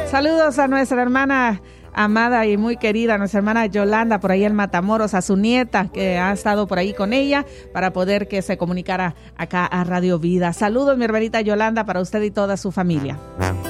Saludos a nuestra hermana amada y muy querida, nuestra hermana Yolanda, por ahí en Matamoros, a su nieta que ha estado por ahí con ella para poder que se comunicara acá a Radio Vida. Saludos, mi hermanita Yolanda, para usted y toda su familia.